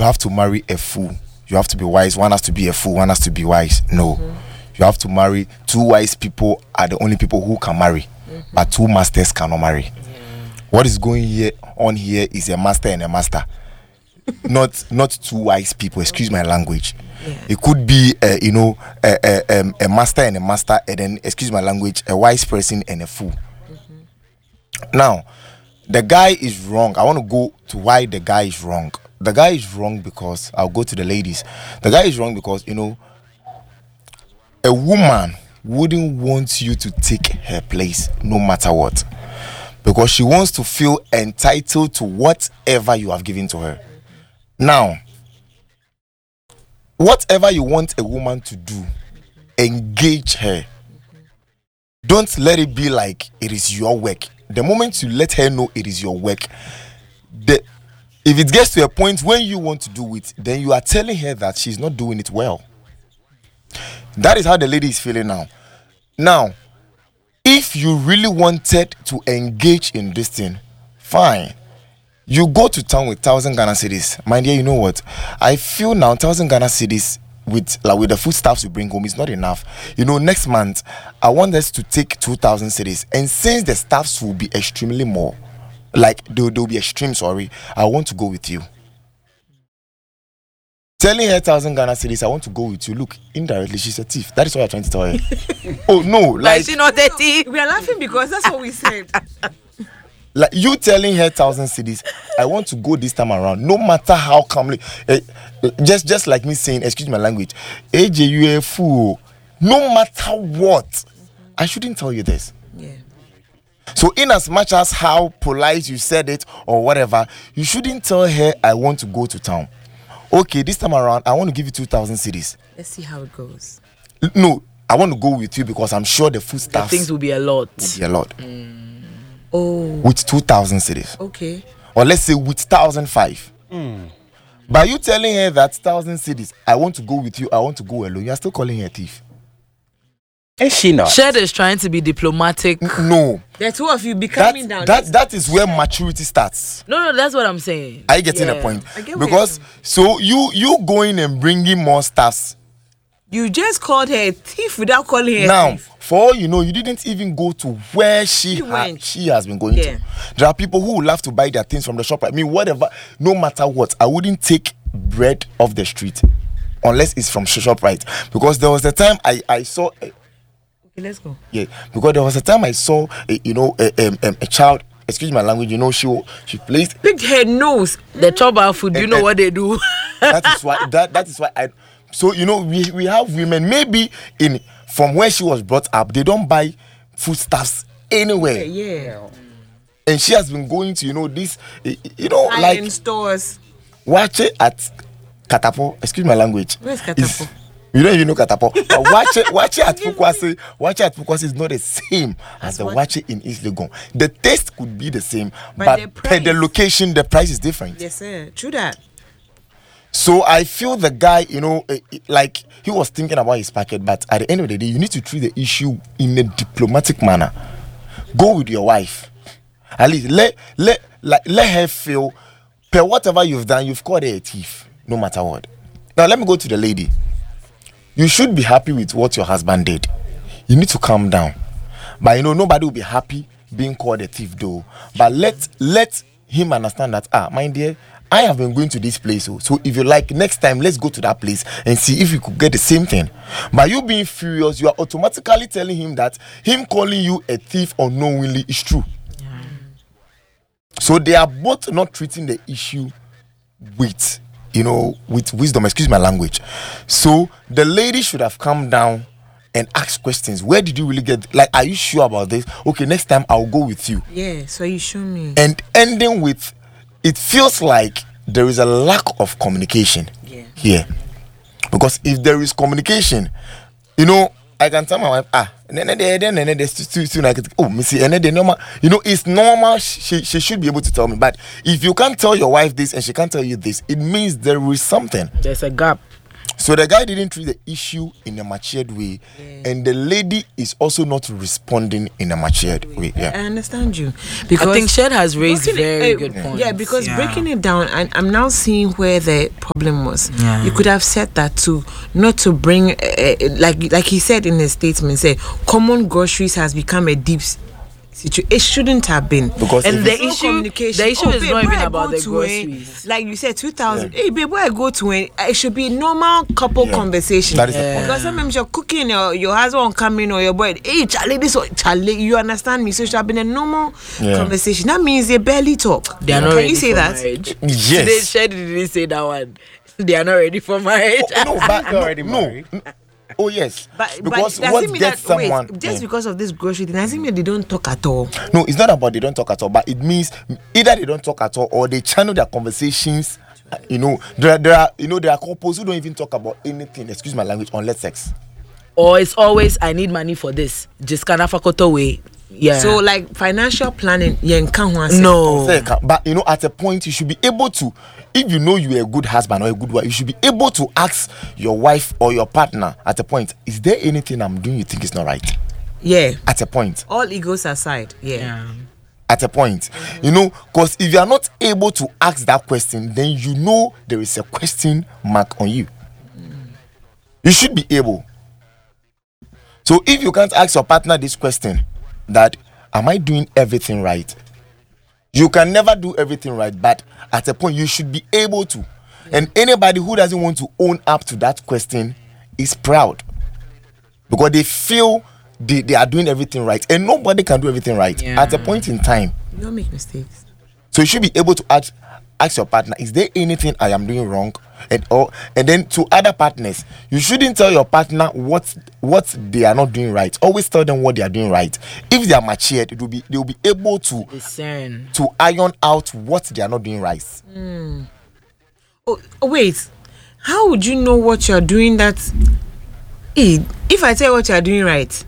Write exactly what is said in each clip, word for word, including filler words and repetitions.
have to marry a fool. You have to be wise. One has to be a fool. One has to be wise. No. Mm-hmm. You have to marry two wise people are the only people who can marry. Mm-hmm. But two masters cannot marry. Yeah. What is going here on here is a master and a master. not not two wise people. Excuse my language. Yeah. It could be, uh, you know, a, a, um, a master and a master, and then, excuse my language, a wise person and a fool. Mm-hmm. Now, the guy is wrong. I want to go to why the guy is wrong. The guy is wrong because, I'll go to the ladies. The guy is wrong because, you know, a woman wouldn't want you to take her place no matter what. Because she wants to feel entitled to whatever you have given to her. Now, whatever you want a woman to do, engage her. Don't let it be like it is your work. The moment you let her know it is your work, the, if it gets to a point when you want to do it, then you are telling her that she's not doing it well. That is how the lady is feeling now. Now, if you really wanted to engage in this thing, fine. You go to town with thousand Ghana cedis. My dear, you know what? I feel now thousand Ghana cedis with like with the foodstuffs you bring home is not enough. You know, next month I want us to take two thousand cedis, and since the staffs will be extremely more, like they'll, they'll be extreme. Sorry, I want to go with you. Telling her thousand Ghana cedis, I want to go with you. Look, indirectly, she's a thief. That is what I'm trying to tell her. Oh no, like, like she not a thief. We are laughing because that's what we said. Like you telling her thousand cedis, I want to go this time around, no matter how calmly. Uh, just, just like me saying, excuse my language, A J, you a fool. No matter what, mm-hmm. I shouldn't tell you this. Yeah. So, in as much as how polite you said it or whatever, you shouldn't tell her, I want to go to town. Okay, this time around, I want to give you two thousand cedis. Let's see how it goes. No, I want to go with you because I'm sure the food stuff. Things will be a lot. Will be a lot. Mm. Oh. With two thousand cedis. Okay. Or let's say with one thousand five. Mm. By you telling her that one thousand cedis, I want to go with you, I want to go alone, you are still calling her a thief. Is she not? Shed is trying to be diplomatic. No. The two of you be coming that, down. That, that is where maturity starts. No, no, that's what I'm saying. Are you getting yeah. the point? I get because so you you going and bringing more stuffs. You just called her a thief without calling her now, a thief. For all you know, you didn't even go to where she ha- she has been going yeah. to. There are people who would love to buy their things from the shop. I mean, whatever, no matter what, I wouldn't take bread off the street unless it's from ShopRite. Because there was a time I, I saw... A, okay, let's go. Yeah, because there was a time I saw, a, you know, a, a, a, a child... Excuse my language, you know, she she placed... Picked her nose. The chop food, you know what they do. that is why... That, that is why I... So, you know, we, we have women, maybe in from where she was brought up, they don't buy foodstuffs anywhere. Yeah, yeah. And she has been going to, you know, this, you know, high like... in stores. Watch it at Katapo. Excuse my language. Where's Katapo? You don't even know Katapo. But watch it, watch it at Fukwase. Watch it at Fukwase is not the same as the watch it in East Legon. The taste could be the same, but, but the per the location, the price is different. Yes, sir. True that. So I feel the guy, you know, like he was thinking about his packet, but at the end of the day, you need to treat the issue in a diplomatic manner. Go with your wife. At least let let like let her feel per whatever you've done, you've called her a thief, no matter what. Now let me go to the lady. You should be happy with what your husband did. You need to calm down. But you know, nobody will be happy being called a thief though. But let let him understand that, ah, my dear, I have been going to this place. So, so if you like, next time, let's go to that place and see if you could get the same thing. By you being furious, you are automatically telling him that him calling you a thief unknowingly is true. Yeah. So they are both not treating the issue with, you know, with wisdom. Excuse my language. So the lady should have come down and ask questions. Where did you really get? Like, are you sure about this? Okay, next time I'll go with you. Yeah. So you show me. And ending with, it feels like there is a lack of communication yeah. here. Because if there is communication, you know, I can tell my wife, ah, then I can, oh, Missy, and then normal, you know, it's normal. She, she should be able to tell me. But if you can't tell your wife this and she can't tell you this, it means there is something. There's a gap. So the guy didn't treat the issue in a matured way, Yeah. and the lady is also not responding in a matured way. I Yeah. understand you because I think Shed has raised Breaking it- very eh, good points. Yeah, because Yeah. breaking it down, and I'm now seeing where the problem was. Yeah. You could have said that too, not to bring, uh, like like he said in his statement, say common groceries has become a deep s- situation. It shouldn't have been. Because And if the it's- No issue, communication. the issue Oh, is babe, not where even I about go the to, eh, groceries. like you said, two thousand. Hey, babe, where I go to, eh, it should be normal couple Yeah. conversation. That is the Yeah. point. Because sometimes you're cooking, your, your husband will come in or your boy, hey, Charlie, this or Charlie, you understand me? So it should have been a normal Yeah. conversation. That means they barely talk. They are not Can ready you say for that? marriage. Yes. Today, Shed didn't say that one. They are not ready for marriage. Oh, no, but no, already no. married. Oh yes. But, because but what doesn't mean gets that, someone wait, just Yeah. because of this grocery thing, doesn't mean they don't talk at all. No, it's not about they don't talk at all, but it means either they don't talk at all or they channel their conversations. uh, You know, there, there are you know there are couples who don't even talk about anything. Excuse my language, unless sex. Or it's always, I need money for this. Just kind of fakoto way. Yeah. So like financial planning, yeah, can't no. Say, ca- But you know, at a point, you should be able to, if you know you're a good husband or a good wife, you should be able to ask your wife or your partner at a point, is there anything I'm doing you think is not right? Yeah. At a point. All egos aside, yeah. Yeah. At a point, you know, because if you are not able to ask that question, then you know there is a question mark on you. You should be able. So if you can't ask your partner this question, that am I doing everything right? You can never do everything right, but at a point you should be able to. And anybody who doesn't want to own up to that question is proud, because they feel they, they are doing everything right, and nobody can do everything right Yeah. at a point in time. You don't make mistakes. So you should be able to ask ask your partner, is there anything I am doing wrong? And or and then to other partners, you shouldn't tell your partner what what they are not doing right. Always tell them what they are doing right. If they are matured, it will be they will be able to Discern. to iron out what they are not doing right. Oh, oh, wait. How would you know what you're doing that? Eh, if I tell you what you're doing right,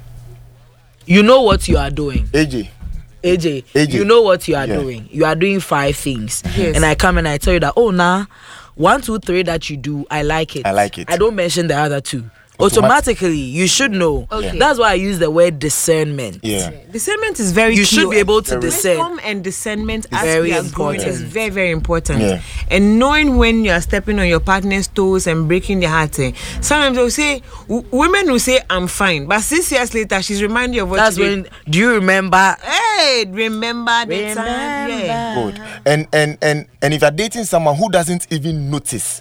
You know what you are doing. A J, A J, A J. you know what you are Yeah. doing. You are doing five things. Yes. And I come and I tell you that, oh, nah, one, two, three that you do, I like it. I like it. I don't mention the other two. Automatic- Automatically, you should know. Okay. That's why I use the word discernment. yeah. discernment is very You key. should be able to Very- discern. Wisdom and discernment as very we are growing is important. very, very important. Yeah. And knowing when you are stepping on your partner's toes and breaking their heart. eh. Sometimes they'll say, w- women will say, I'm fine. But six years later, she's reminding you of what That's she did. when, do you remember? Hey, remember the time. Remember. Yeah. Good. And and and and if you're dating someone who doesn't even notice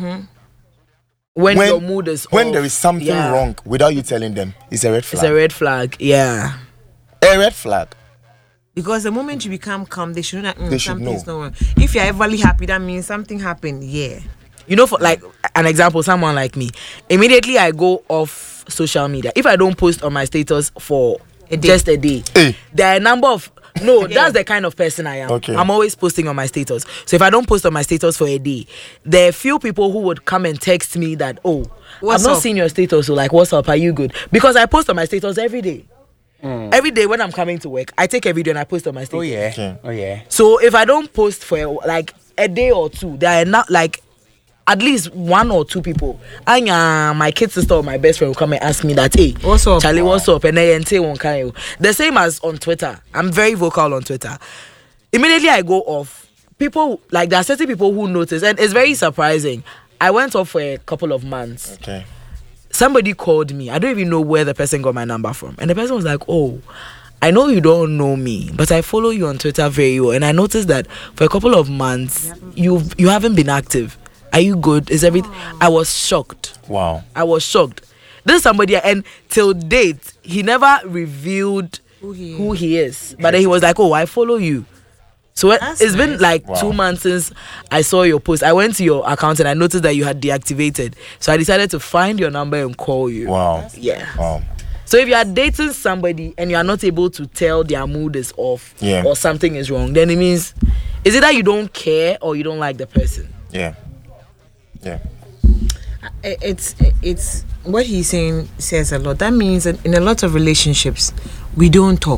When, when your mood is when off. there is something Yeah. wrong without you telling them, it's a red flag. It's a red flag. Yeah. a red flag. Because the moment you become calm, they should not. Mm, They should something's know. not wrong. If you're everly happy, that means something happened. Yeah. You know, for like an example, someone like me, immediately I go off social media. If I don't post on my status for A day. just a day, Eh. there are a number of no, that's the kind of person I am. Okay. I'm always posting on my status. So if I don't post on my status for a day, there are few people who would come and text me that, oh, What's I've not up? seen your status. So like, what's up? Are you good? Because I post on my status every day. Every day when I'm coming to work, I take a video and I post on my status. Oh yeah. Okay. Oh yeah. So if I don't post for like a day or two, there are not like at least one or two people. And uh, my kid sister or my best friend will come and ask me that, hey, What's up? Charlie, what's up? And then say one kind. The same as on Twitter. I'm very vocal on Twitter. Immediately I go off. People like there are certain people who notice, and it's very surprising. I went off for a couple of months. Okay. Somebody called me. I don't even know where the person got my number from. And the person was like, oh, I know you don't know me, but I follow you on Twitter very well. And I noticed that for a couple of months, you you haven't been active. Are you good? Is everything? I was shocked. Wow. I was shocked. This is somebody, and till date, he never revealed Who he who he is. But then he was like, oh, I follow you. So it, That's it's been nice. like Wow. two months since I saw your post. I went to your account and I noticed that you had deactivated. So I decided to find your number and call you. Wow. Yeah. Wow. So if you are dating somebody and you are not able to tell their mood is off Yeah. or something is wrong, then it means is it that you don't care or you don't like the person? Yeah. Yeah. I- it's it's what he's saying says a lot. That means that in a lot of relationships, we don't talk.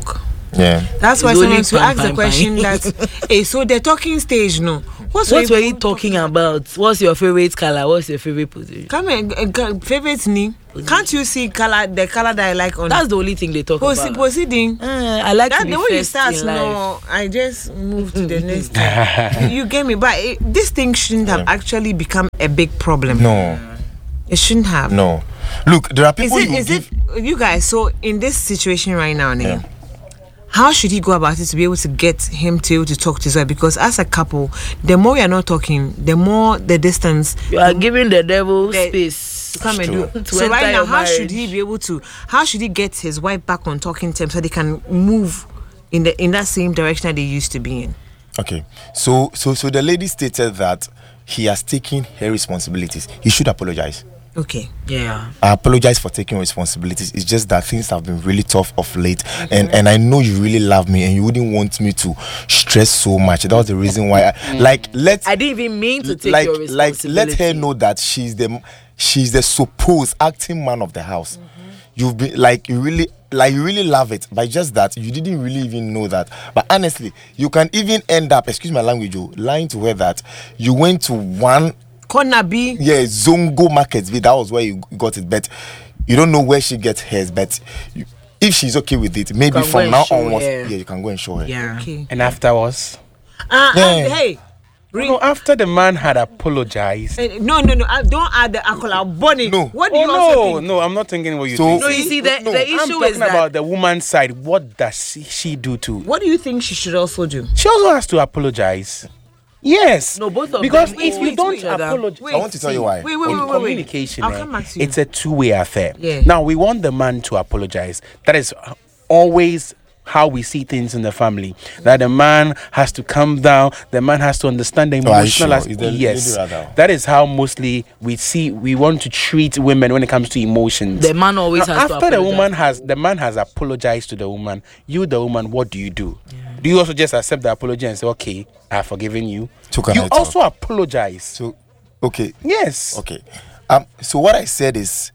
Yeah. That's why It's someone only to pam, ask the pam, question pam. that, hey, so the talking stage, no. What's What were you talking about? What's your favorite color? What's your favorite position? Come in, uh, uh, favorite name. Can't you see color? The color that I like on. That's the only thing they talk Posi- about. proceeding. Uh, I like That to be the way you first start, in life. no, I just move to the next thing. You get me, but it, this thing shouldn't have actually become a big problem. No. It shouldn't have. No. Look, there are Is people it? you Is give. it? You guys. So in this situation right now, Name, Yeah. how should he go about it to be able to get him to to talk to his wife? Because as a couple, the more you're not talking, the more the distance. You are giving the devil The- space. to come and do. To So enter right now, your how should marriage. he be able to? How should he get his wife back on talking terms so they can move in the in that same direction that they used to be in? Okay. So so so the lady stated that he has taken her responsibilities. He should apologize. Okay. Yeah. I apologize for taking responsibilities. It's just that things have been really tough of late, and and I know you really love me, and you wouldn't want me to stress so much. That was the reason why. I, like let I didn't even mean to take like your like responsibility. let her know that she's the she's the supposed acting man of the house. You've been like you really like you really love it, but just that you didn't really even know that. But honestly, you can even end up, excuse my language, oh, lying to her that you went to one. Corner B. Yeah, Zongo Market. That was where you got it, but you don't know where she gets hers. But you, if she's okay with it, maybe can go from and now show onwards, her. yeah, you can go and show her. Yeah. Okay. And afterwards, Uh, Yeah. uh, hey. no, after the man had apologized. Eh, No, no, no. uh, Don't add the alcohol. Bonnie. No. What do Oh you also no, think? no, I'm not thinking what you So- think. No, you see, the, No, the I'm issue I'm talking is that about the woman's side. What does she, she do to? What do you think she should also do? She also has to apologize. Yes. No, both of because them if owe you it to don't each other. apologize, Wait, I want to tell you why. Wait, wait, wait, in wait, wait. communication, I'll eh, come back to you. it's a two-way affair. Yeah. Now we want the man to apologize. That is always how we see things in the family. That the man has to calm down. The man has to understand the Oh, are you emotional sure? as- Is the yes, lady rather? that is how mostly we see. We want to treat women when it comes to emotions. the man always Now, has to after the apologize. woman has the man has apologized to the woman, you the woman, what do you do? Do you also just accept the apology and say, okay, I have forgiven you? So can you I talk? also apologize. So, okay, Yes. okay. Um. So what I said is,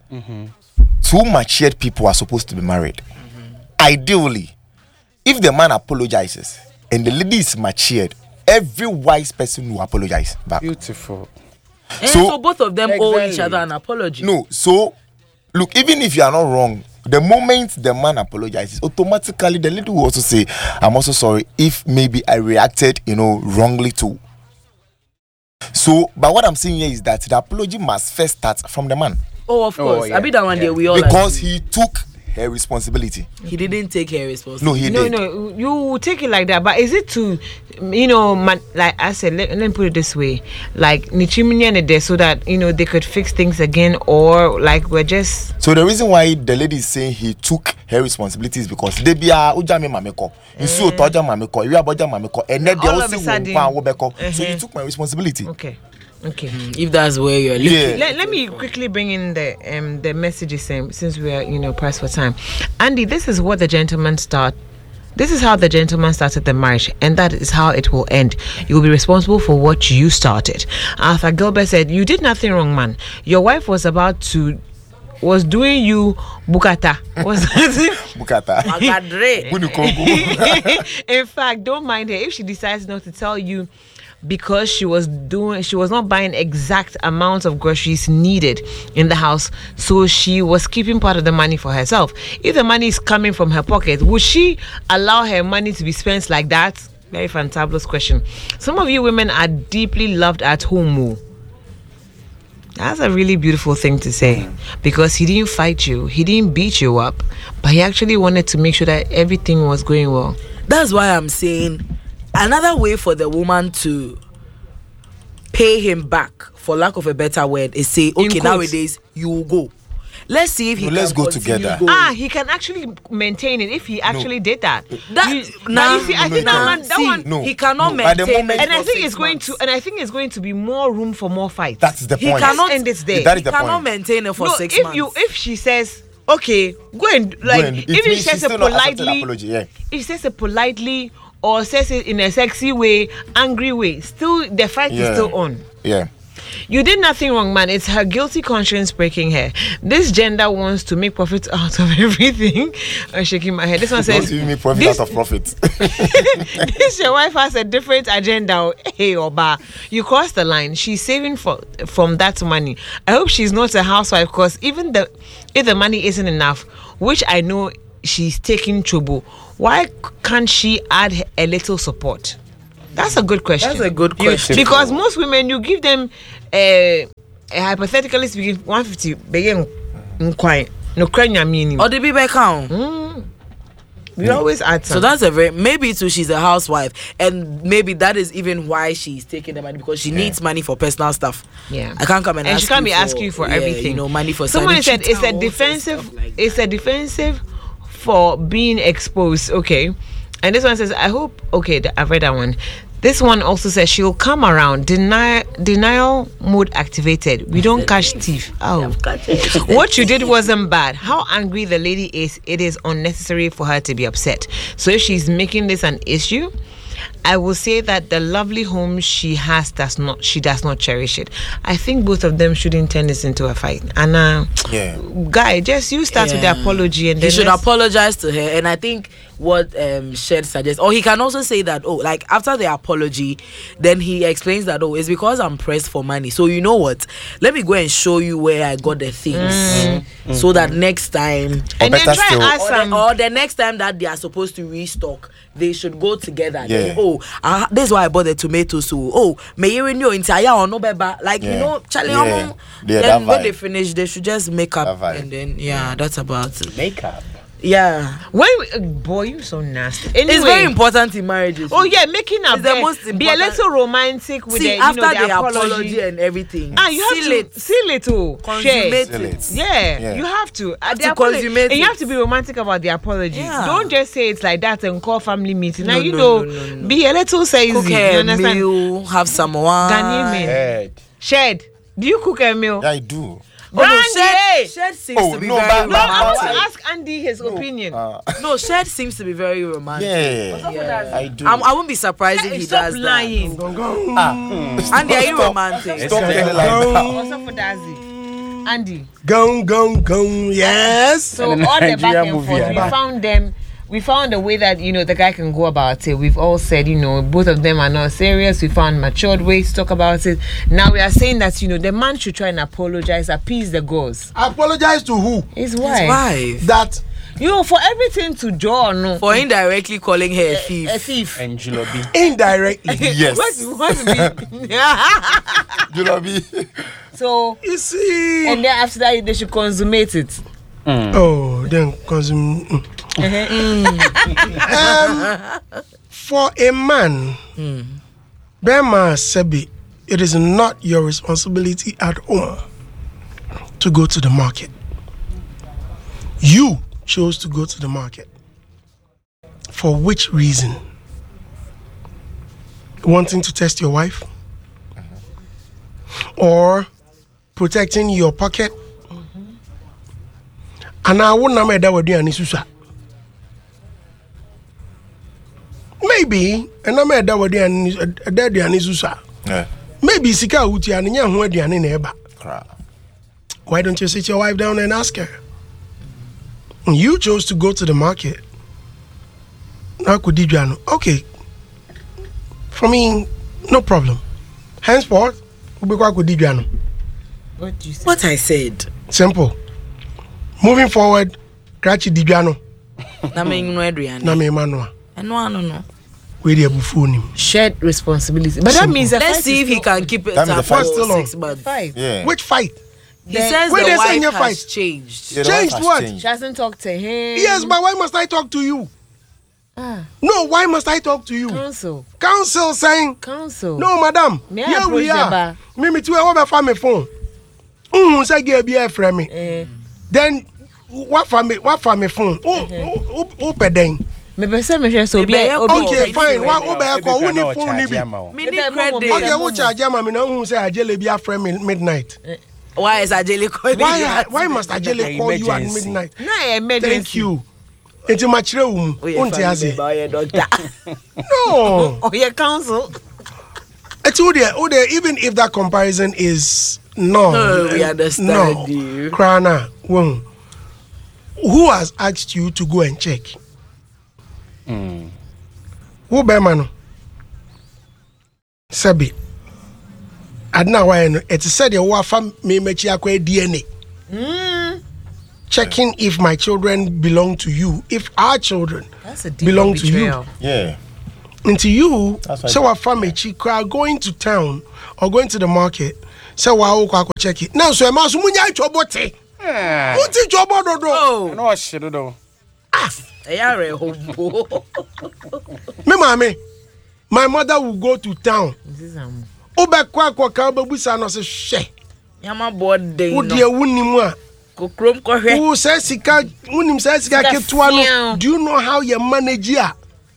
two matured people are supposed to be married. Ideally, if the man apologizes and the lady is matured, every wise person will apologize back. Beautiful. And So- so, both of them owe each Exactly. other an apology. No, so look, even if you are not wrong, the moment the man apologizes, automatically the lady will also say, I'm also sorry if maybe I reacted, you know, wrongly too. So, but what I'm saying here is that the apology must first start from the man Oh, of Oh, course. yeah. I be that one Yeah. day we all because agree. he took her responsibility. he didn't take her responsibility. No, he No, did. no, you take it like that. But is it to, you know, man, like I said, let, let me put it this way, like nichiminya there so that you know they could fix things again, or like we're just So the reason why the lady is saying he took her responsibilities because they be a ujame mameko, nsu otoja mameko, iwi aboja mameko, and then they All of also a sudden- wo beko. So Uh-huh. you took my responsibility. okay, okay. If that's where you're looking. Yeah. Let, let me quickly bring in the um the messages um, since we are you know pressed for time. Andy, this is what the gentleman start. This is how the gentleman started the marriage, and that is how it will end. You will be responsible for what you started. Arthur Gilbert said, "You did nothing wrong, man. Your wife was about to." Was doing you bukata. Was Bukata. Agadre. Bunu Kongo. in fact, don't mind her if she decides not to tell you because she was doing she was not buying exact amounts of groceries needed in the house, so she was keeping part of the money for herself. If the money is coming from her pocket, would she allow her money to be spent like that? Very fantabulous question. Some of you women are deeply loved at home. oh. That's a really beautiful thing to say, because he didn't fight you, he didn't beat you up, but he actually wanted to make sure that everything was going well. That's why I'm saying another way for the woman to pay him back, for lack of a better word, is say, okay, quotes. nowadays you will go. Let's see if he No, can let's go continue together. going. Ah, he can actually maintain it if he actually did that. That You- now, but you see, I no, think no, that no. one, that see, one, No. he cannot No, at the maintain moment- it and I for think six it's going months. to, and I think it's going to be more room for more fights. That's the He point. cannot end it there. That is he the cannot point. maintain it for no, six if months. you, if she says, okay, go and like, and- it even means she says she's it still not accepting politely, apology, yeah. if she says it politely or says it in a sexy way, angry way, still the fight Yeah. is still on. Yeah. You did nothing wrong, man. It's her guilty conscience breaking her. This gender wants to make profit out of everything. I'm shaking my head. This one says, Don't you make profit this, out of profit. this your wife has a different agenda. Hey, Oba, you crossed the line. She's saving for from that money. I hope she's not a housewife, because even the if the money isn't enough, which I know she's taking trouble, why can't she add a little support? That's a good question. That's a good You- question. because most women, you give them, uh, hypothetically speaking, one fifty. Begin, quite no crania meaning. Or the be back home. We always add So some. that's a very maybe too. She's a housewife, and maybe that is even why she's taking the money, because she needs money for personal stuff. Yeah. I can't come and, and ask she can't you be for, asking for yeah, everything. You know, money for someone said sanitary it's a towels and defensive. stuff like It's a defensive for being exposed. Okay, and this one says, I hope. Okay, th- I've read that one. This one also says she'll come around. Deny, denial mode activated. We don't catch thief. Oh, what you did wasn't bad. How angry the lady is, it is unnecessary for her to be upset. So if she's making this an issue, I will say that the lovely home she has does not, she does not cherish it. I think both of them shouldn't turn this into a fight. And uh, Yeah. guy, just you start with the Yeah. apology, and He then should let's- apologize to her, and I think what um Shed suggests, or he can also say that, oh, like after the apology, then he explains that, oh, it's because I'm pressed for money. So you know what? Let me go and show you where I got the things, so that next time, and then better try still- ask or some. the, or the next time that they are supposed to restock, they should go together. Yeah. Then, oh, uh, this is why I bought the tomatoes. So, oh, may you renew entire or no beba. Like you Yeah. know, Charlie. Yeah. um, Yeah, then that when vibe. they finish, they should just make up, That vibe. and then yeah, that's about it. Makeup. Yeah. When uh, boy, you so nasty. Anyway, It's very important in marriages. Oh yeah, making up It's the there, most be a important- little romantic with See, the, you after know, the, the apology. apology and everything, Ah, you have seal to it, seal it, oh, consummate share. Seal it. it. Yeah, Yeah. you have to. At the to apology, consummate and you it. have to be romantic about the apology. Yeah. Don't just say it's like that and call family meeting. Now No, you no, know, no, no, no. be a little sassy. Cook You her a understand? meal, have some wine. Ghanaian men. Head. Shed, do you cook a meal? Yeah, I do. Oh, no, Brandy, Shed, Shed seems Oh, to be no, very but- No, I want to romantic. ask Andy his opinion. Uh, No, Shed seems to be very romantic. yeah, I do. I'm, I won't be surprised if he Stop does lying. Ah. that. Andy, are you Stop. romantic? Stop telling like that. Also for Dazi. Andy. Gong, gong, gong, yes. So And all the the back Nigeria and movie, forth, we yeah. found them. We found a way that, you know, the guy can go about it. We've all said, you know, both of them are not serious. We found matured ways to talk about it. Now we are saying that, you know, the man should try and apologize, appease the girls. Apologize to who? His wife. Wife. That You know, for everything to draw or no. For indirectly calling her a thief. a thief. And Julobi. indirectly. Yes. What, what be? You know me. So, You see. and then after that, they should consummate it. Oh, then consume. mm. um, for a man, Bema Sebi, it is not your responsibility at home to go to the market. You chose to go to the market. For which reason? Wanting to test your wife? Or protecting your pocket? And I wouldn't have made that with you and Isusa. Maybe, and I made that with you and Isusa. Yeah. Maybe Sika Uti and Yahuadian in Eba. Crap. Why don't you sit your wife down and ask her? You chose to go to the market. Now could you know? Okay. For me, no problem. Henceforth, we'll be quite good. What do you say? What I said. Simple. Moving forward, Krachi Dibiano, Na me no Adrian. na me manua. No, no, no. We the buffoon. Shared responsibility. But that Simple. means the Let's fight see is if he still- can keep it That means up the fight for still six on. months. Fight. Yeah. Which fight? He says Wait, the they say wife your has fight. changed. Yeah, the Changed life has what? changed. She hasn't talked to him. Yes, but why must I talk to you? Ah, No, why must I talk to you? counsel. Council saying, Counsel. no, madam. May I Here we approach the are. bar? Mimi, to over for my phone. Mm, say give me a friend me. Eh, Then what for me? What for my phone? Oh, oh, oh, pedeng. maybe say me share so be Maybe I- obi. Oh, Okay, okay, fine. right What now. over call who need phone ni bi? Mini Maybe I'm credit. more- Okay, who charge am me na who say ajele be a friend me midnight. Why is Ajeli calling Why you? why must ajele call you at Emergency. midnight? Na emergency. Thank you. Enti machire wo mu. Oh, yeah, Unti family ase. member, oh, yeah, doctor. No. Oh, yeah, counsel. It And so there, oh there, even if that comparison is no, No, we uh, understand no, you. Krana, well, who has asked you to go and check? Mm. Who be man? Sabi. Adna why no? It said you wa fam me mechi akwa D N A. Mm. Checking if my children belong to you, if our children That's a deep belong to you. betrayal. Yeah. Into you, That's why- so our family chikra going to town or going to the market. So wow, kwa check it. Now so ema so munya chobote. Yeah. What is chobodo do? I Oh, know what shit though. Eyare hobo. Me mama, my mother will go to town. This is um. Oba kwa kwa ka obabusa no se hwe. Yama board day Wo no. de wunimu a. Kokrom kohwe. Wo se sika wunim se sika Sika ketwa no. fiao. Do you know how you manage ya?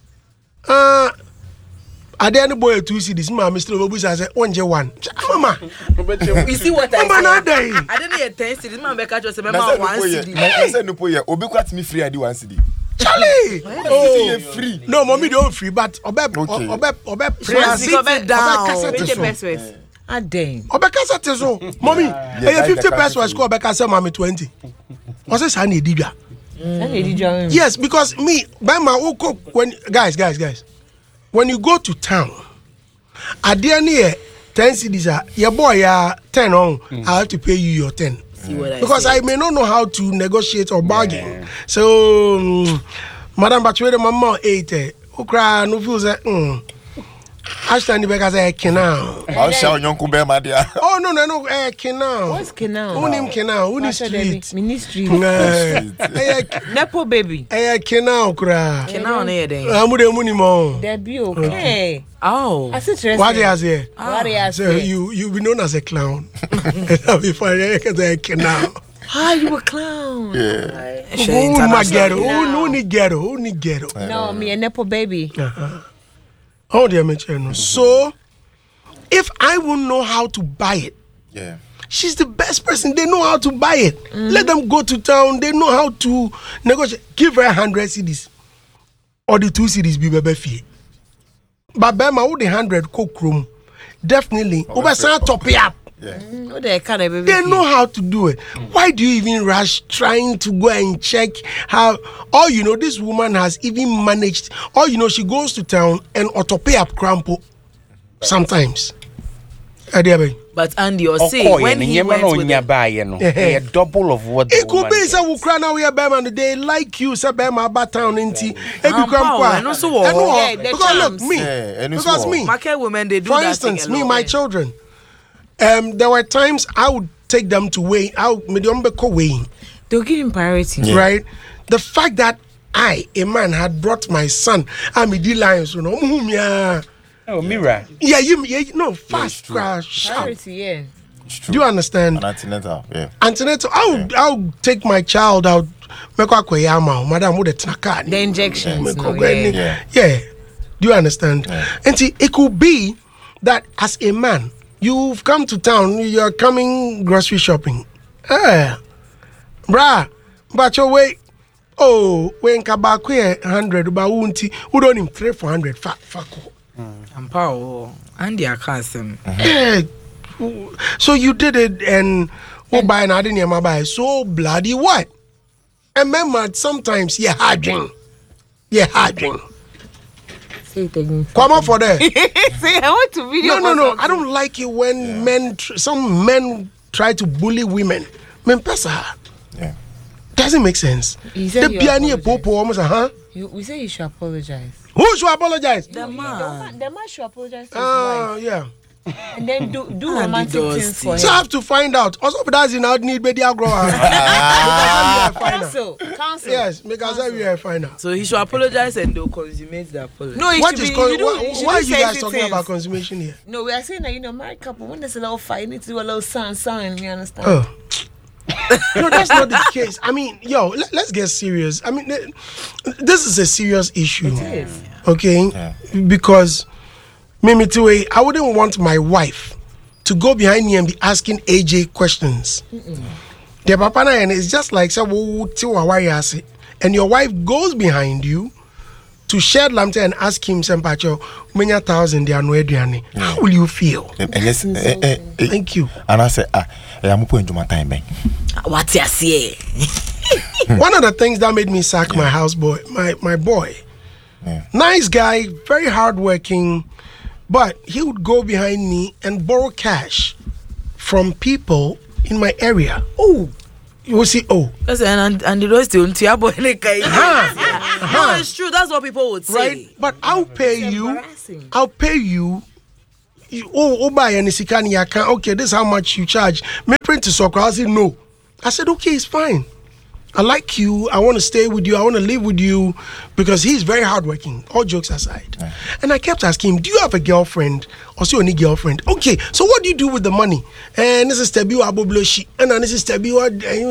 Uh Ade no boy two cities mama still obabusa say onje one. Mama, You see what I mama na said? dey. I didn't hear ten cities. Man, Becca just Na remember say one no poye. city. Na say no poye. Obi kwat me free adi one city. Charlie. Oh, free. No, mommy don't free, but obe Okay. obe obe She prayer. was sitting down. kasa Make te the so. best ways. Ah, dang. Obe kasa te so. Mommy, Yeah, eh that's fifty the pesos classic ko obe kasa mommy twenty. What's this honey didwa? That lady drawing. Yes, because me, by my uko when guys, guys, guys, when you go to town, at the end here, ten cities are your boy ya ten on. I have to pay you your ten. See what I Because I said? may not know how to negotiate or bargain. So, um, Madam Bachwede, mama eight. Ukra no feel say, hmm. Ashton the because I can now. I'll show you uncle bear my dear. Oh no no no, eh canal. What's canal? Who name canal? Who Masha Debbie. street? Ministry. Eh, eh, Nepo baby. eh, canal kura. Can I on here then? Amu de muni mo. Debbie, okay. Oh. I said to What they has here? What they has So you you be known as a clown. Before I get a canal. Ah, you a clown. Yeah. Who my ghetto? Who Now. who need ghetto? Who need ghetto? No, me a Nepo baby. Oh dear, me channel. So if I will know how to buy it, Yeah. she's the best person. They know how to buy it. Let them go to town. They know how to negotiate. Give her a hundred C Ds or the two C Ds be baby fee. But Bema, who the hundred coke room definitely over some top it up. Yeah. Oh, they kind of baby. They know how to do it. Why do you even rush trying to go and check how? Or you know, this woman has even managed. Or you know, she goes to town and auto pay up crampo sometimes. Adiabe. But Andy, you're Oh, saying when he went with the, buy, you know, a double of what the It could woman be gets. say we cry now we are Bema they like you say Bema about town inti. It Ah, become power, kwa. and also, And oh, what? yeah, the Because look charms. me. Yeah, and it's Because what? me. market women, they do For that instance, thing me, alone. my children, um, there were times I would take them to weigh. I would me them be co weighing. They'll give him priority. Yeah. Right? The fact that I, a man, had brought my son, I'm a D lions, you know, mm, yeah, Oh, Mira. yeah, you, yeah, you know, fast, true. crash, sharp. Priority, yeah. It's true. Do you understand? An antenatal. Yeah. Antenatal, I would, I would take my child out, make her kwe yama, madam, with the tnaka. The injections. Make No, her go in. yeah. Yeah. Yeah. Do you understand? And see, it could be that as a man, you've come to town, you're coming grocery shopping. Eh, brah, but your way, oh, when kabakwe hundred, but wunti, who don't him three four hundred, fat fako. I'm power. Andy, I can't say. Eh, so you did it and oh, buy an adin buy so bloody what? And remember, sometimes you're harding. You're harding. Say it again. Come on for that. Say, I want to video. No, no, for no. something. I don't like it when men, tr- some men try to bully women. Men pesa. Yeah. Doesn't make sense. He said The you piano apologize. popo almost, huh? You, we say you should apologize. Who should apologize? The man. The man should apologize to his Uh, wife. yeah. And then do, do Andy romantic does things for So I him. have to find out. Also, but that's in our need, baby, I'll grow up. Counsel. Counsel. Yes, because I will find out. So he should apologize and they'll consummate the apology. No, it What should is be, con- you do, why, you should why are do you guys safety talking things. about consummation here? No, we are saying that, you know, married couple, when there's a little fight, you need to do a little sign, sign, you understand? Oh. No, that's not the case. I mean, yo, let, let's get serious. I mean, th- this is a serious issue. It is. Okay? Yeah. Because, Mimi Tiwe, I wouldn't want my wife to go behind me and be asking A J questions. The papa na and it's just like say, "Wo ti wa wa ya se." And your wife goes behind you to shed lamte and ask him, Sempacho, many thousand they are no Adriani. How will you feel? Eh, eh, yes, eh, eh, eh, Thank you. And I said, ah, eh, I'm going to my time, man. What you say? One of the things that made me sack my houseboy, my my boy, Yeah. nice guy, very hardworking, but he would go behind me and borrow cash from people in my area. Oh. You will see, oh, Listen, and and the rest don't you boy No, it's true. That's what people would say. right? But I'll pay you. embarrassing. I'll pay you. you oh, oh, buy any sikani account. Okay, this is how much you charge. Me print to soccer. I said no. I said okay, it's fine. I like you. I want to stay with you. I want to live with you because he's very hardworking. All jokes aside. Yeah. And I kept asking him, do you have a girlfriend or see any girlfriend? Okay, so what do you do with the money? And this is Tebiwa Abobloshi. And this is Tebiwa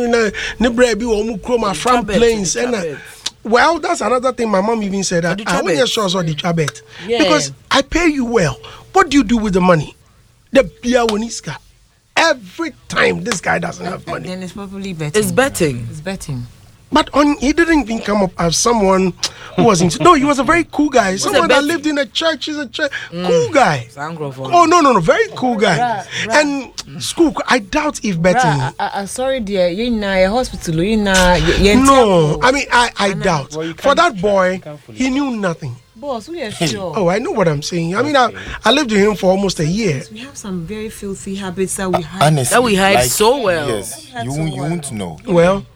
Nibrebi Omukro, from Chabet, plains. the And uh, Chabet. well, that's another thing my mom even said. That the I want Chabet. to show us what the Chabet. Yeah. Because I pay you well. What do you do with the money? The Biawoniska. Every time this guy doesn't have money. Then it's probably betting. It's betting. It's betting. But on, he didn't even come up as someone who was into. No, he was a very cool guy. Someone that Betty? lived in a church. He's a church. Cool guy. Sangrofo. Oh, no, no, no. Very cool guy. Bruh, bruh. And school, I doubt if betting. Bruh, I, I, sorry, dear. You in a hospital. You in a. No, I mean, I, I doubt. Well, you For can't- that boy, you can't fully he knew nothing. Boss, we are sure. Oh, I know what I'm saying. I mean, I, I lived with him for almost a year. We have some very filthy habits that we have. Honestly, That we hide so well. Yes, hide you, so won't- you well. won't know. Well,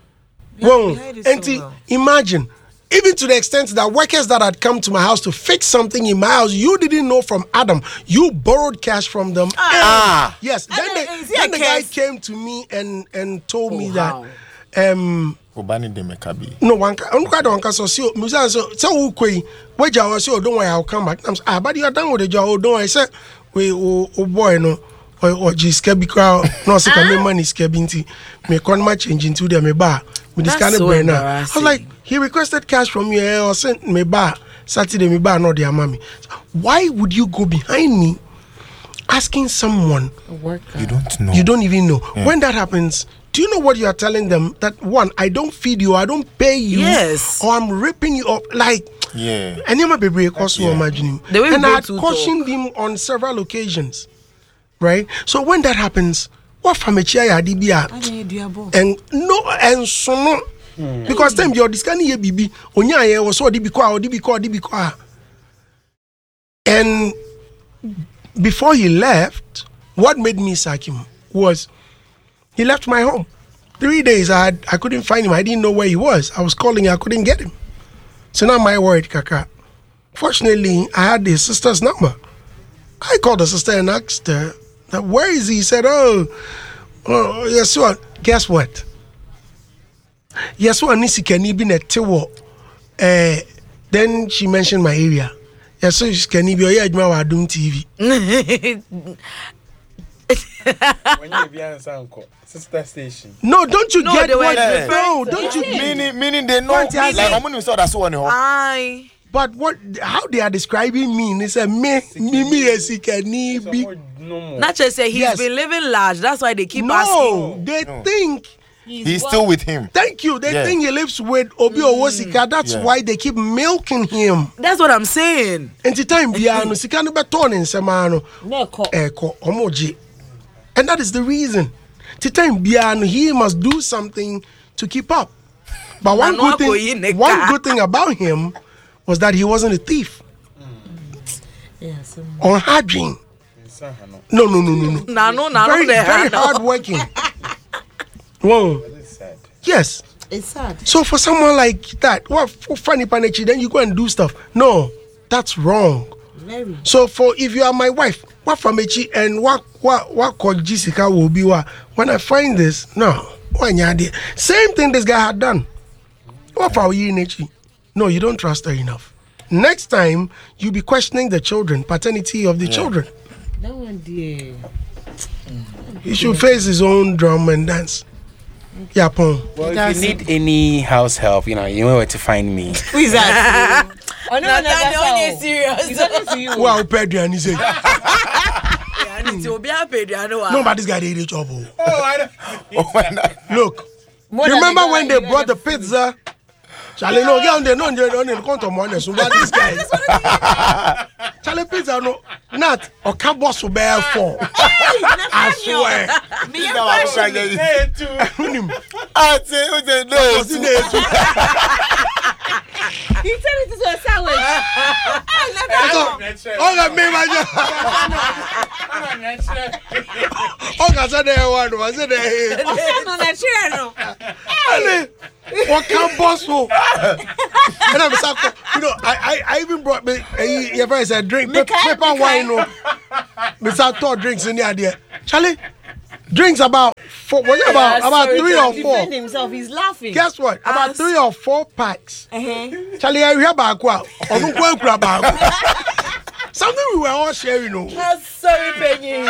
we well, hide it so and well. imagine, even to the extent that workers that had come to my house to fix something in my house, you didn't know from Adam. You borrowed cash from them. Ah. Yes. Then, then the, is it then a the guy case? came to me and and told me Oh, that. how? Um, Obani de Mekabi. no one can. I'm quite one can. So, so, so, so, so, okay. Where you are? So, don't worry, I'll come back. I'm ah, but you are done with the job. Oh, don't worry. I said, we, oh, oh boy, no. Or, or just scaby crowd. No, say, come money scaby inti. Me con my change into the me bar. With this That's kind of so brain now. I embarrassing. was like, he requested cash from you eh, or sent me bar. Saturday me bar, not their mommy. Why would you go behind me asking someone Worker. You don't know. you don't even know? When that happens, do you know what you are telling them? That one, I don't feed you, I don't pay you, Yes. or I'm ripping you up. Like, Yeah. and you might be very close to Yeah. imagine. The way And we I go had to cautioned him on several occasions, right? So when that happens, what from a chair I didn't do a ball. and no and so no because them your this kind of baby onya ye was so di bikwa di bikwa di bikwa and before he left, what made me sack him was he left my home. Three days I had, I couldn't find him. I didn't know where he was. I was calling, I couldn't get him. So now my word, Kaka. Fortunately, I had his sister's number. I called the sister and asked her, that, where is he? He said, oh, oh yes, what? Guess what? Yes, what? Nisi can even a tewo. Uh, then she mentioned my area. Yes, so she can be a yeah, doing T V. When you be on Sanko, sister station. No, don't you No, get they were what? referring No, to- don't you? Meaning, meaning they know. What Like, is it? I'm going to say that's one. I. But what? How they are describing me? They say me, me, me, yes, he can be. No more. Not just say he's Yes. been living large. That's why they keep No, asking. they No. think. He's still with him. Thank you. They Yeah. think he lives with Obi Owosika. That's Yeah. why they keep milking him. That's what I'm saying. And the time biano sika no beton in semano Neko. eko omoji. And that is the reason. The time biano he must do something to keep up. But one Nano good ako yi ne thing, one ka. good thing about him was that he wasn't a thief Yes. um, or harding. No, no, no, no, no. Nano, nano, Very, the very handle. hardworking. Whoa. Sad. Yes. It's sad. So for someone like that, what for funny panachi, then you go and do stuff. No, that's wrong. Very. So for if you are my wife, what from Echi and what what what called Jessica will be what when I find this, no, when you there. Same thing this guy had done. What for you Echi? No, you don't trust her enough. Next time you be questioning the children, paternity of the children. That one, dear. He should face his own drum and dance. Yeah, pon. Well, if That's you need any house help, you know, you know where to find me. Who is that? Oh, no, no, Nathaniel, when you're no. serious. He's talking to you. Well, Pedro and he said, Yeah, and it's Obi Apedi, I know. no, but this guy did a job. oh. Oh, I don't. Oh, my God. Look, More than remember the when guy, they you brought the know, pizza Charlie, no, get on there, no, no, no, no, come to morning. So what this guy? Charlie, please, I know not or can't boss to bear for. I swear. I say, who's the no? He said it is a sandwich. Oh, that me, my oh, I said there one, I said there. What can boss for? And I'm sorry, you know, I, I, I even brought me, your friend said, drink, paper wine, no. Mister Todd drinks in the idea. Charlie, drinks about four, what yeah, about, about sorry, three or four. Himself, he's laughing. Guess what? As about three or four packs. Uh-huh. Charlie, I hear about what? Something we were all sharing. No. I'm sorry, Benny.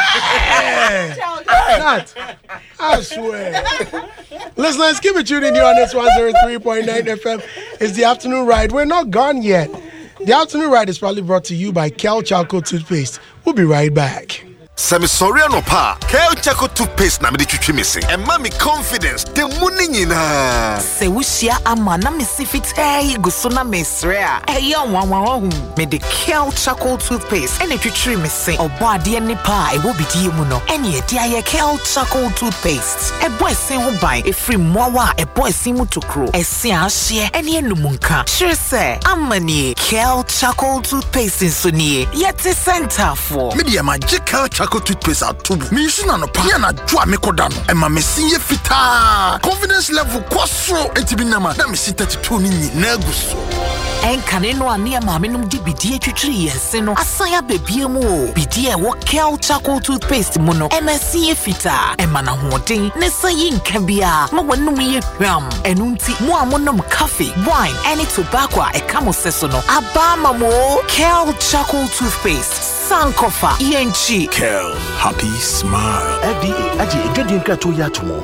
That, I swear. Listeners, keep it tuned in here on this one oh three point nine F M. It's the afternoon ride. We're not gone yet. The afternoon ride is probably brought to you by Kel Charcoal Toothpaste. We'll be right back. Semi Soriano Pa, Kel Charcoal Toothpaste na me de twitwi me se. E ma me confidence, the money nyina. Se wushia ama na me sifit eh guso na me sre a. Eh ya wan wan hu. Me de Kel Charcoal Toothpaste ene twitwi me se. Obo ade ne pa e wo bidie mu no. Ene e dia ye Kel Charcoal Toothpaste. E boy sen ho ban e free mowa e boy sen mu tokro. E sen a hye ene enumunka. Sure say amani Kel Charcoal Toothpaste so nie. Yet center for. Me de ma Kel Charcoal Toothpaste atubu. Me use na no pa. Ya na dwa me koda no. E ma me sinye fita. Confidence level kwaso etibi na ma. Na me sit thirty-two ni nyina guso. En kaneno ani ma me num di bidie twitwiri yense no. Asaya bebie mu o. Bidie wo Kel Charcoal Toothpaste mu no. E ma sinye fita. E ma na hoden. Ne sayi nka bia. Ma wanum ye hwam. Enu nti mo amonom coffee, wine, any tobacco e kamo seso no. Aba ma mo Kel Charcoal Toothpaste. Sankofa Yenchi Kel, happy smile. Edi, edi, edi, edi, edi,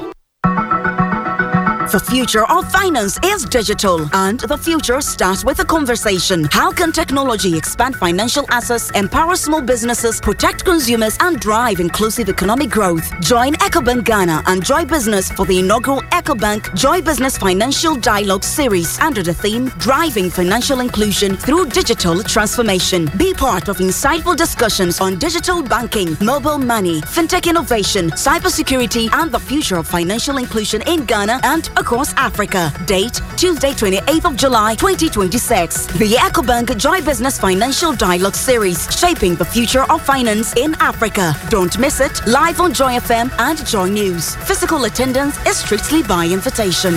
The future of finance is digital, and the future starts with a conversation. How can technology expand financial access, empower small businesses, protect consumers, and drive inclusive economic growth? Join EcoBank Ghana and Joy Business for the inaugural EcoBank Joy Business Financial Dialogue Series under the theme Driving Financial Inclusion Through Digital Transformation. Be part of insightful discussions on digital banking, mobile money, fintech innovation, cybersecurity, and the future of financial inclusion in Ghana and across Africa. Date Tuesday, twenty-eighth of July, twenty twenty-six. The EcoBank Joy Business Financial Dialogue Series, shaping the future of finance in Africa. Don't miss it. Live on Joy F M and Joy News. Physical attendance is strictly by invitation.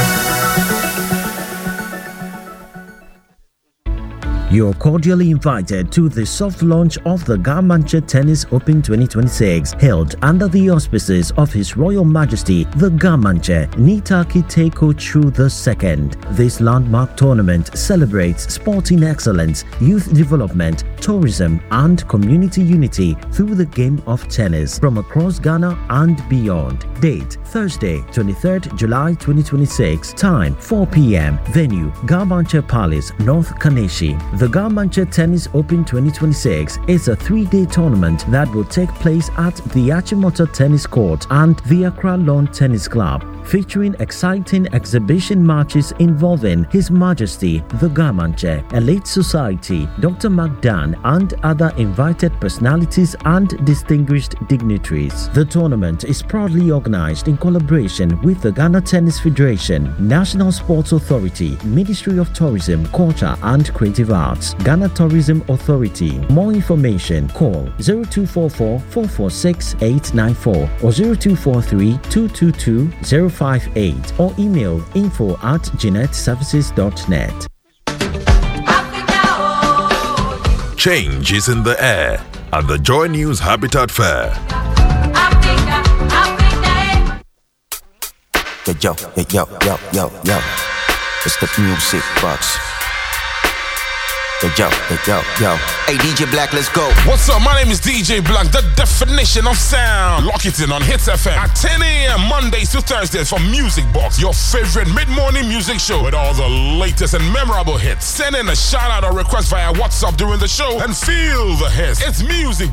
You're cordially invited to the soft launch of the Garmanche Tennis Open twenty twenty-six, held under the auspices of His Royal Majesty the Garmanche Nitaki Teiko Chu the Second. This landmark tournament celebrates sporting excellence, youth development, tourism, and community unity through the game of tennis from across Ghana and beyond. Date Thursday, twenty-third of July twenty twenty-six. Time four p m Venue Garmanche Palace, North Kaneshi. The Garmanche Tennis Open twenty twenty-six is a three-day tournament that will take place at the Achimota Tennis Court and the Accra Lawn Tennis Club, featuring exciting exhibition matches involving His Majesty the Garmanche, Elite Society, Doctor McDan, and other invited personalities and distinguished dignitaries. The tournament is proudly organized in collaboration with the Ghana Tennis Federation, National Sports Authority, Ministry of Tourism, Culture and Creative Arts, Ghana Tourism Authority. More information, call zero two four four, four four six, eight nine four or zero two four three, two two two, zero five eight or email info at jeanette services dot net. Change is in the air at the Joy News Habitat Fair. Yo, yo, yo, yo, yo, yo. It's the music box. Yo, yo, yo, yo. Hey, D J Black, let's go. What's up? My name is D J Black, the definition of sound. Lock it in on Hits F M at ten a m Mondays to Thursdays for Music Box, your favorite mid-morning music show with all the latest and memorable hits. Send in a shout-out or request via WhatsApp during the show and feel the hits. It's Music